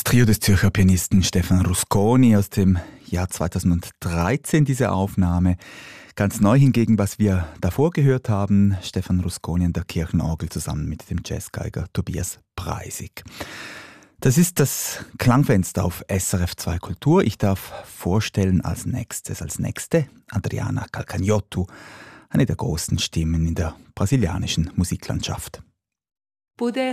Trio des Zürcher Pianisten Stefan Rusconi aus dem Jahr 2013, diese Aufnahme. Ganz neu hingegen, was wir davor gehört haben, Stefan Rusconi an der Kirchenorgel zusammen mit dem Jazzgeiger Tobias Preisig. Das ist das Klangfenster auf SRF 2 Kultur. Ich darf vorstellen als nächste Adriana Calcagnotu, eine der großen Stimmen in der brasilianischen Musiklandschaft. Puder